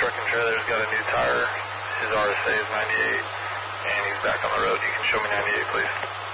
truck and trailer's got a new tire. His RSA is 98, and he's back on the road. You can show me 98, please.